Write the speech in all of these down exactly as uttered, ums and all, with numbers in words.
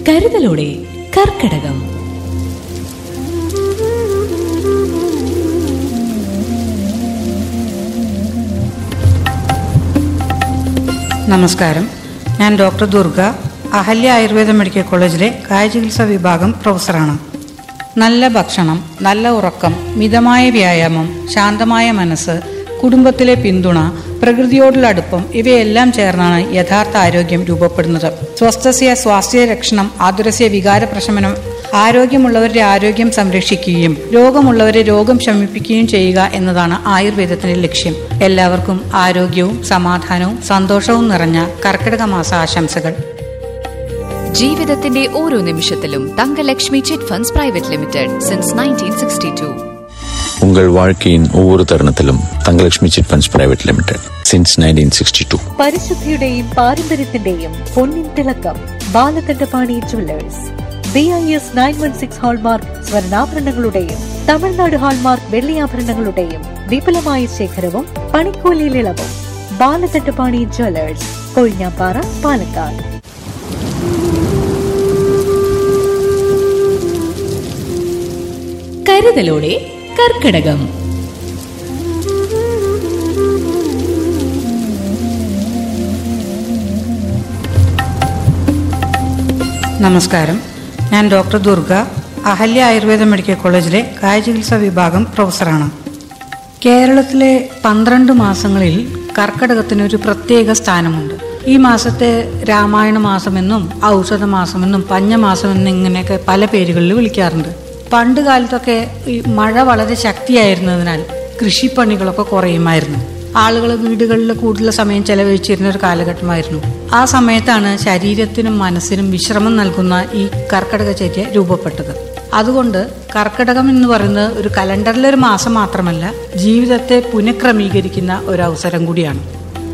കരുതലോടെ കർക്കിടകം. നമസ്കാരം, ഞാൻ ഡോക്ടർ ദുർഗ, അഹല്യ ആയുർവേദ മെഡിക്കൽ കോളേജിലെ കായചികിത്സാ വിഭാഗം പ്രൊഫസറാണ്. നല്ല ഭക്ഷണം, നല്ല ഉറക്കം, മിതമായ വ്യായാമം, ശാന്തമായ മനസ്സ്, കുടുംബത്തിലെ പിന്തുണ, പ്രകൃതിയോടുള്ള അടുപ്പം ഇവയെല്ലാം ചേർന്നാണ് യഥാർത്ഥ ആരോഗ്യം രൂപപ്പെടുന്നത്. സ്വസ്ഥസ്യ സ്വാസ്ഥ്യ രക്ഷണം ആതുരസ്യ വികാര പ്രശമനം. ആരോഗ്യമുള്ളവരുടെ ആരോഗ്യം സംരക്ഷിക്കുകയും രോഗമുള്ളവരെ രോഗം ശമിപ്പിക്കുകയും ചെയ്യുക എന്നതാണ് ആയുർവേദത്തിന്റെ ലക്ഷ്യം. എല്ലാവർക്കും ആരോഗ്യവും സമാധാനവും സന്തോഷവും നിറഞ്ഞ കർക്കിടക മാസ ആശംസകൾ. ജീവിതത്തിന്റെ ഓരോ നിമിഷത്തിലും Thankalakshmi chit funds private limited since nineteen sixty to. உங்கள் வாழ்க்கையின் ஒவ்வொரு தருணத்திலும் Thangalakshmi chit funds private limited since nineteen sixty to. പരിശുദ്ധിയുടെയും പാരമ്പര്യത്തിന്റെയും പൊന്നിൻ തിളക്കം Balakandapani jewellers. B I S nine one six hallmark സ്വർണ്ണാഭരണങ്ങളുടെയും Tamil Nadu hallmark വെള്ളിയാഭരണങ്ങളുടെയും വിപുലമായ ശേഖരവും പണിക്കൂലിയിൽ ഇളവും. ബാലകണ്ഠപാണി ജുവല്ലേഴ്സ്, കൊഴിഞ്ഞാപ്പാറ, പാലക്കാട്. കരുതലോടെ കർക്കിടകം. നമസ്കാരം, ഞാൻ ഡോക്ടർ ദുർഗ, അഹല്യ ആയുർവേദ മെഡിക്കൽ കോളേജിലെ കായചികിത്സാ വിഭാഗം പ്രൊഫസറാണ്. കേരളത്തിലെ പന്ത്രണ്ട് മാസങ്ങളിൽ കർക്കിടകത്തിനൊരു പ്രത്യേക സ്ഥാനമുണ്ട്. ഈ മാസത്തെ രാമായണ മാസമെന്നും ഔഷധ മാസമെന്നും പഞ്ഞമാസമെന്നും ഇങ്ങനെയൊക്കെ പല പേരുകളിൽ വിളിക്കാറുണ്ട്. പണ്ട് കാലത്തൊക്കെ ഈ മഴ വളരെ ശക്തിയായിരുന്നതിനാൽ കൃഷിപ്പണികളൊക്കെ കുറയുമായിരുന്നു. ആളുകൾ വീടുകളിൽ കൂടുതൽ സമയം ചെലവഴിച്ചിരുന്ന ഒരു കാലഘട്ടമായിരുന്നു. ആ സമയത്താണ് ശരീരത്തിനും മനസ്സിനും വിശ്രമം നൽകുന്ന ഈ കർക്കിടകചര്യ രൂപപ്പെട്ടത്. അതുകൊണ്ട് കർക്കിടകം എന്ന് പറയുന്നത് ഒരു കലണ്ടറിലെ ഒരു മാസം മാത്രമല്ല, ജീവിതത്തെ പുനഃക്രമീകരിക്കുന്ന ഒരു അവസരം കൂടിയാണ്.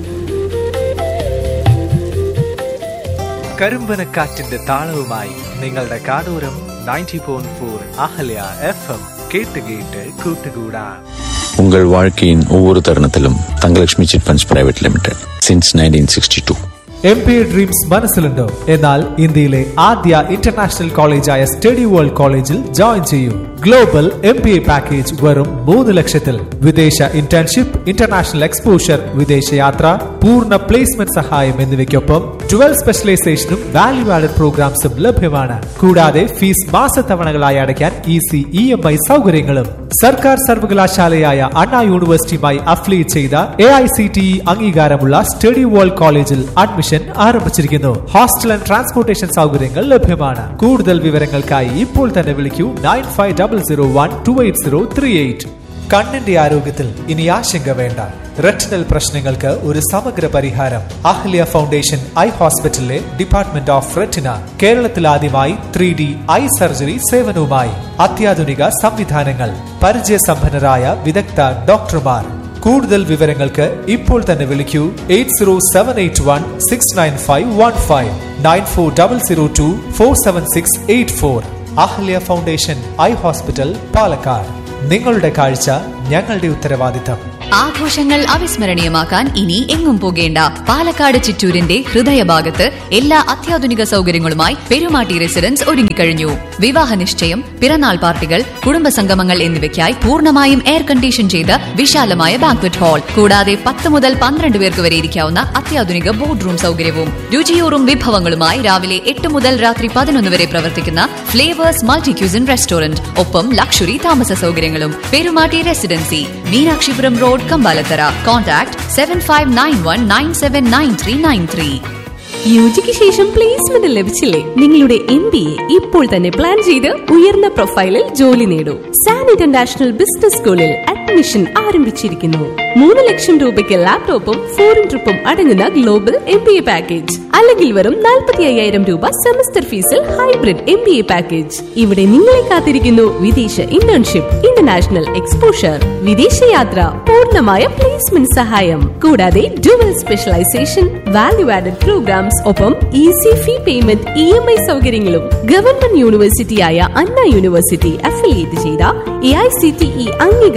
കരിമ്പനക്കാറ്റിന്റെ താളവുമായി നിങ്ങളുടെ കാടൂരം ninety point four Ahalya F M കേട്ട് കേട്ട് കൂട്ടുകൂടാ. உங்கள் வாழ்க்கையின் ஒவ்வொரு தருணத்திலும் Thangalakshmi chit funds private limited since nineteen sixty to. M B A dreams മനസ്സിലുണ്ടോ? എന്നാൽ ഇന്ത്യയിലെ ആദ്യ ഇന്റർനാഷണൽ കോളേജായ സ്റ്റഡി വേൾഡ് കോളേജിൽ ജോയിൻ ചെയ്യൂ. Global M B A package വെറും മൂന്ന് ലക്ഷത്തിൽ. വിദേശ ഇന്റേൺഷിപ്പ്, ഇന്റർനാഷണൽ എക്സ്പോഷർ, വിദേശയാത്ര, പൂർണ്ണ പ്ലേസ്മെന്റ് സഹായം എന്നിവയ്ക്കൊപ്പം ട്വൽവ് സ്പെഷ്യലൈസേഷനും വാല്യൂ ആഡഡ് പ്രോഗ്രാംസും ലഭ്യമാണ്. കൂടാതെ ഫീസ് മാസത്തവണകളായി അടയ്ക്കാൻ ഈസി ഇ എം ഐ സൗകര്യങ്ങളും. സർക്കാർ സർവകലാശാലയായ അണ്ണാ യൂണിവേഴ്സിറ്റിയുമായി അഫിലിയേറ്റ് ചെയ്ത A I C T E അംഗീകാരമുള്ള സ്റ്റഡി വേൾഡ് കോളേജിൽ അഡ്മിഷൻ ആരംഭിച്ചിരിക്കുന്നു. ഹോസ്റ്റൽ ആൻഡ് ട്രാൻസ്പോർട്ടേഷൻ സൗകര്യങ്ങൾ ലഭ്യമാണ്. കൂടുതൽ വിവരങ്ങൾക്കായി ഇപ്പോൾ തന്നെ വിളിക്കൂ nine five double zero one two eight zero three eight. കണ്ണിന്റെ ആരോഗ്യത്തിൽ ഇനി ആശങ്ക വേണ്ട. റെറ്റിനൽ പ്രശ്നങ്ങൾക്ക് ഒരു സമഗ്ര പരിഹാരം. അഹല്യ ഫൗണ്ടേഷൻ ഐ ഹോസ്പിറ്റലിലെ ഡിപ്പാർട്ട്മെന്റ് ഓഫ് റെറ്റിന കേരളത്തിൽ ആദ്യമായി ത്രീ ഡി ഐ സർജറി സേവനവുമായി. അത്യാധുനിക സംവിധാനങ്ങൾ, പരിചയസമ്പന്നരായ വിദഗ്ധ ഡോക്ടർമാർ. കൂടുതൽ വിവരങ്ങൾക്ക് ഇപ്പോൾ തന്നെ വിളിക്കൂ eight zero seven eight one six nine five one five nine four double zero to four seven six eight four. Ahalya foundation eye hospital, Palakkad. നിങ്ങളുടെ കാഴ്ച ഞങ്ങളുടെ ഉത്തരവാദിത്തം. ആഘോഷങ്ങൾ അവിസ്മരണീയമാക്കാൻ ഇനി എങ്ങും പോകേണ്ട. പാലക്കാട് ചിറ്റൂരിന്റെ ഹൃദയഭാഗത്ത് എല്ലാ അത്യാധുനിക സൗകര്യങ്ങളുമായി പെരുമാട്ടി റെസിഡൻസ് ഒരുങ്ങിക്കഴിഞ്ഞു. വിവാഹ നിശ്ചയം, പിറന്നാൾ പാർട്ടികൾ, കുടുംബസംഗമങ്ങൾ എന്നിവയ്ക്കായി പൂർണ്ണമായും എയർ കണ്ടീഷൻ ചെയ്ത വിശാലമായ ബാങ്ക്വറ്റ് ഹാൾ, കൂടാതെ പത്ത് മുതൽ പന്ത്രണ്ട് പേർക്ക് വരെ ഇരിക്കാവുന്ന അത്യാധുനിക ബോർഡ് റൂം സൗകര്യവും. രുചിയൂറും വിഭവങ്ങളുമായി രാവിലെ എട്ട് മുതൽ രാത്രി പതിനൊന്ന് വരെ പ്രവർത്തിക്കുന്ന ഫ്ലേവേഴ്സ് മൾട്ടി ക്യൂസിൻ റെസ്റ്റോറന്റ്, ഒപ്പം ലക്ഷറി താമസ സൗകര്യങ്ങളും. Perumatty residency, Meenakshipuram road, Kambalathara. Contact seven five nine one nine seven nine three nine three. യുജിക്ക് ശേഷം പ്ലേസ്മെന്റ് ലഭിച്ചില്ലേ? നിങ്ങളുടെ എം ബി എ ഇപ്പോൾ തന്നെ പ്ലാൻ ചെയ്ത് ഉയർന്ന പ്രൊഫൈലിൽ ജോലി നേടൂ. സാൻ ഇന്റർനാഷണൽ ബിസിനസ് സ്കൂളിൽ അഡ്മിഷൻ ആരംഭിച്ചിരിക്കുന്നു. മൂന്ന് ലക്ഷം രൂപയ്ക്ക് ലാപ്ടോപ്പും ഫോറിൻ ട്രിപ്പും അടങ്ങുന്ന global M B A package, അല്ലെങ്കിൽ വെറും നാൽപ്പത്തി അയ്യായിരം രൂപ സെമസ്റ്റർ ഫീസിൽ hybrid M B A package. ഇവിടെ നിങ്ങളെ കാത്തിരിക്കുന്നു വിദേശ ഇന്റേൺഷിപ്പ്, ഇന്റർനാഷണൽ എക്സ്പോഷർ, വിദേശയാത്ര, പൂർണ്ണമായ പ്ലേസ്മെന്റ് സഹായം, കൂടാതെ dual specialisation, value added programmes, ഒപ്പം easy fee payment, E M I സൗകര്യങ്ങളും. ഗവൺമെന്റ് യൂണിവേഴ്സിറ്റിയായ അണ്ണാ യൂണിവേഴ്സിറ്റി അഫിലിയേറ്റ് ചെയ്ത A I C T E അംഗീകാരമുള്ള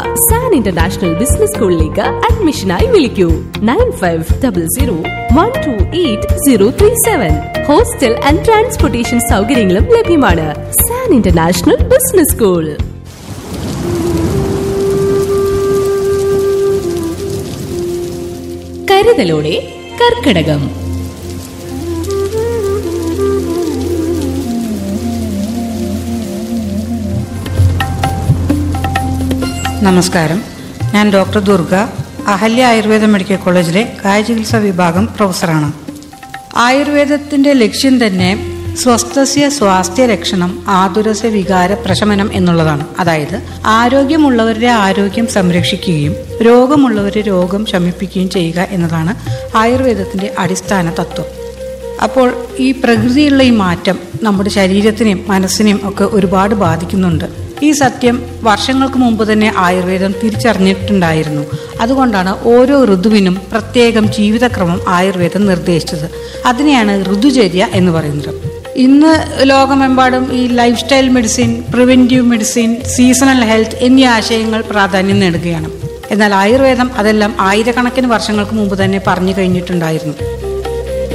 സാൻ ഇന്റർനാഷണൽ ബിസിനസ് സ്കൂളിലേക്ക് അഡ്മിഷനായി വിളിക്കൂ nine five double zero one two eight zero three seven. Hostel and transportation സൗകര്യങ്ങളും ലഭ്യമാണ്. San international business school. കരുതലോടെ കർക്കിടകം. നമസ്കാരം, ഞാൻ ഡോക്ടർ ദുർഗ, അഹല്യ ആയുർവേദ മെഡിക്കൽ കോളേജിലെ കായചികിത്സാ വിഭാഗം പ്രൊഫസറാണ്. ആയുർവേദത്തിന്റെ ലക്ഷ്യം തന്നെ സ്വസ്ഥസ്യ സ്വാസ്ഥ്യ രക്ഷണം ആതുരസ്യ വികാര പ്രശമനം എന്നുള്ളതാണ്. അതായത് ആരോഗ്യമുള്ളവരുടെ ആരോഗ്യം സംരക്ഷിക്കുകയും രോഗമുള്ളവരുടെ രോഗം ശമിപ്പിക്കുകയും ചെയ്യുക എന്നതാണ് ആയുർവേദത്തിന്റെ അടിസ്ഥാന തത്വം. അപ്പോൾ ഈ പ്രകൃതിയുള്ള ഈ മാറ്റം നമ്മുടെ ശരീരത്തിനെയും മനസ്സിനെയും ഒക്കെ ഒരുപാട് ബാധിക്കുന്നുണ്ട്. ഈ സത്യം വർഷങ്ങൾക്ക് മുമ്പ് തന്നെ ആയുർവേദം തിരിച്ചറിഞ്ഞിട്ടുണ്ടായിരുന്നു. അതുകൊണ്ടാണ് ഓരോ ഋതുവിനും പ്രത്യേകം ജീവിതക്രമം ആയുർവേദം നിർദ്ദേശിച്ചത്. അതിനെയാണ് ഋതുചര്യ എന്ന് പറയുന്നത്. ഇന്ന് ലോകമെമ്പാടും ഈ life style medicine, preventive medicine, seasonal health എന്നീ ആശയങ്ങൾ പ്രാധാന്യം നേടുകയാണ്. എന്നാൽ ആയുർവേദം അതെല്ലാം ആയിരക്കണക്കിന് വർഷങ്ങൾക്ക് മുമ്പ് തന്നെ പറഞ്ഞു കഴിഞ്ഞിട്ടുണ്ടായിരുന്നു.